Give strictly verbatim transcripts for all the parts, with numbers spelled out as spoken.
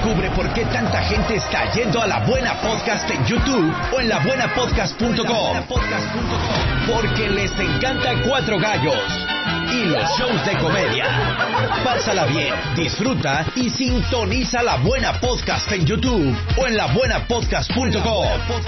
Descubre por qué tanta gente está yendo a La Buena Podcast en YouTube o en la buena podcast punto com. Porque les encanta Cuatro Gallos y los shows de comedia. Pásala bien, disfruta y sintoniza La Buena Podcast en YouTube o en la buena podcast punto com.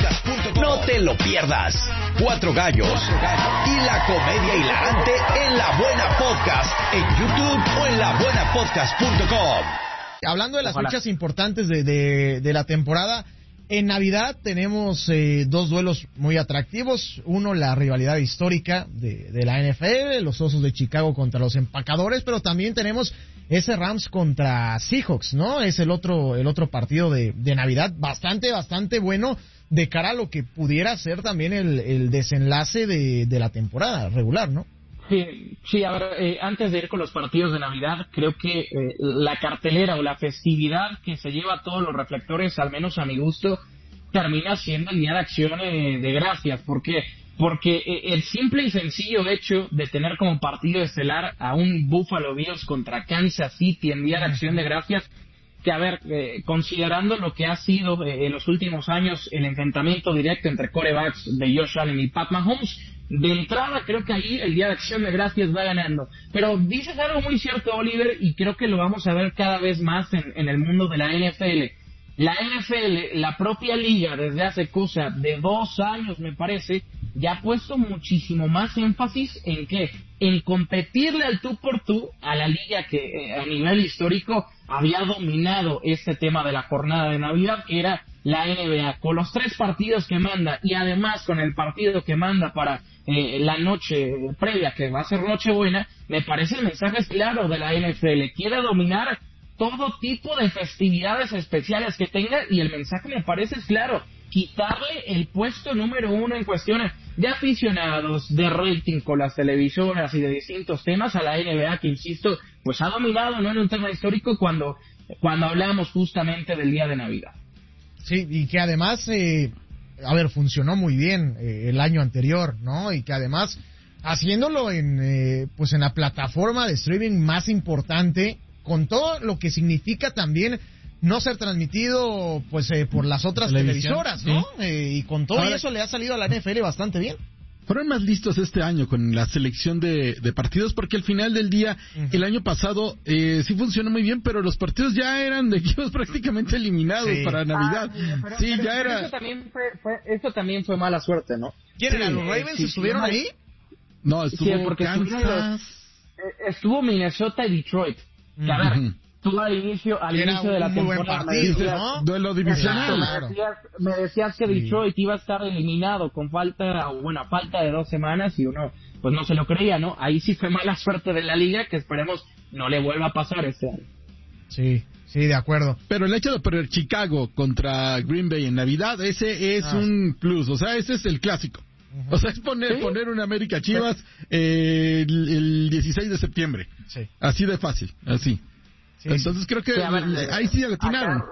No te lo pierdas. Cuatro Gallos y la comedia hilarante en La Buena Podcast en YouTube o en la buena podcast punto com. Hablando de las Ojalá. fechas importantes de, de, de la temporada, en Navidad tenemos eh, dos duelos muy atractivos. Uno, la rivalidad histórica de, de la N F L, los Osos de Chicago contra los Empacadores, pero también tenemos ese Rams contra Seahawks, ¿no? Es el otro el otro partido de, de Navidad, bastante, bastante bueno de cara a lo que pudiera ser también el, el desenlace de, de la temporada regular, ¿no? Sí, sí, a ver, eh, antes de ir con los partidos de Navidad, creo que eh, la cartelera o la festividad que se lleva todos los reflectores, al menos a mi gusto, termina siendo el Día de Acción eh, de Gracias. ¿Por qué? Porque eh, el simple y sencillo hecho de tener como partido estelar a un Buffalo Bills contra Kansas City en Día de Acción de Gracias, que a ver, eh, considerando lo que ha sido eh, en los últimos años el enfrentamiento directo entre quarterbacks de Josh Allen y Pat Mahomes, de entrada creo que ahí el Día de Acción de Gracias va ganando. Pero dices algo muy cierto, Oliver, y creo que lo vamos a ver cada vez más en, en el mundo de la N F L. La N F L, la propia liga, desde hace cosa de dos años me parece, ya ha puesto muchísimo más énfasis en qué, en competirle al tú por tú a la liga que eh, a nivel histórico había dominado este tema de la jornada de Navidad, que era la N B A, con los tres partidos que manda y además con el partido que manda para eh, la noche previa, que va a ser Nochebuena. Me parece el mensaje claro de la N F L, quiere dominar todo tipo de festividades especiales que tenga, y el mensaje me parece claro, quitarle el puesto número uno en cuestiones de aficionados, de rating con las televisoras y de distintos temas a la N B A, que insisto, pues ha dominado, ¿no?, en un tema histórico cuando, cuando hablamos justamente del día de Navidad. Sí, y que además, eh, a ver, funcionó muy bien eh, el año anterior, ¿no? Y que además, haciéndolo en, eh, pues en la plataforma de streaming más importante, con todo lo que significa también no ser transmitido pues eh, por las otras Televisión, televisoras, ¿no? sí. Eh, y con todo Ahora, eso le ha salido a la N F L bastante bien. Fueron más listos este año con la selección de, de partidos, porque al final del día, uh-huh. el año pasado eh, sí funcionó muy bien, pero los partidos ya eran de equipos prácticamente eliminados sí. para Navidad. Ah, pero, sí, pero, ya pero era. Eso también fue, fue, eso también fue mala suerte, ¿no? ¿Quién sí, eran los Ravens? Sí, ¿Estuvieron sí, ahí? No, estuvo sí, porque Kansas. Estuvo, estuvo Minnesota y Detroit. Que, a ver, uh-huh. tú al inicio, al Era inicio de la temporada partido, me decías, ¿no? Duelo divisional. Me decías, me decías que sí. Detroit iba a estar eliminado con falta, bueno, falta de dos semanas, y uno pues no se lo creía, ¿no? Ahí sí fue mala suerte de la liga, que esperemos no le vuelva a pasar este año. Sí, sí, de acuerdo. Pero el hecho de perder Chicago contra Green Bay en Navidad, ese es ah. un plus, o sea, ese es el clásico. Uh-huh. O sea, es poner, ¿sí? poner un América Chivas eh, el, el dieciséis de septiembre. Sí. Así de fácil, así. Sí, Entonces sí. creo que sí, ver, ahí sí atinaron.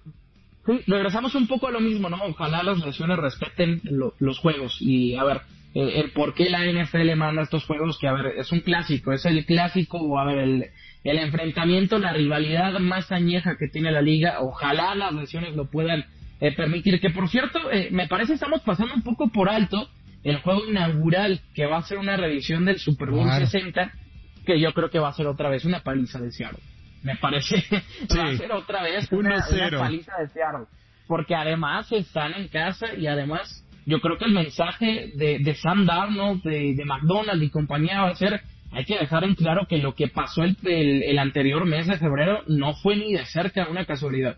Sí, regresamos un poco a lo mismo, ¿no? Ojalá las lesiones respeten lo, los juegos. Y, a ver, eh, el por qué la N F L manda estos juegos, que, a ver, es un clásico. Es el clásico, o, a ver, el, el enfrentamiento, la rivalidad más añeja que tiene la liga. Ojalá las lesiones lo puedan eh, permitir. Que, por cierto, eh, me parece estamos pasando un poco por alto el juego inaugural, que va a ser una revisión del Super Bowl claro. sesenta, que yo creo que va a ser otra vez una paliza de Seattle. Me parece sí. va a ser otra vez una, una paliza de Seattle, porque además están en casa, y además yo creo que el mensaje de, de Sam Darnold, de, de McDonald y compañía va a ser, hay que dejar en claro que lo que pasó el, el, el anterior mes de febrero no fue ni de cerca una casualidad.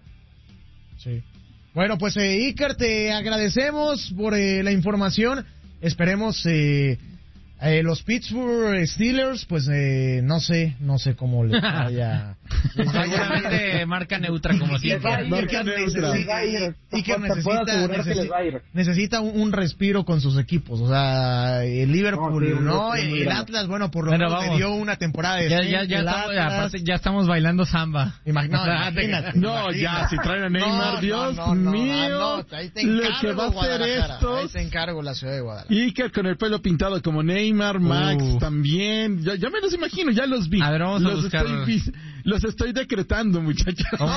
Sí. Bueno, pues eh, Iker, te agradecemos por eh, la información. Esperemos eh, eh, los Pittsburgh Steelers, pues eh, no sé, no sé cómo les vaya. Seguramente marca neutra, como siempre. Marca neutra. Y que necesita, necesita, necesita un, un respiro con sus equipos. O sea, el Liverpool, ¿no? ¿no? El, el Atlas, bueno, por lo menos bueno, le dio una temporada de ya, ya, ya, estamos, aparte, ya estamos bailando samba. Imagina, no, imagínate, no, imagínate. Ya, si traen a Neymar, no, Dios no, no, mío, no, no, ahí te encargo, lo que va a hacer esto. Ahí te encargo la ciudad de Guadalajara. Iker con el pelo pintado como Neymar, Max uh. también. Ya, ya me los imagino, ya los vi. A ver, vamos los a buscar. Estoy, los estoy decretando, muchachos.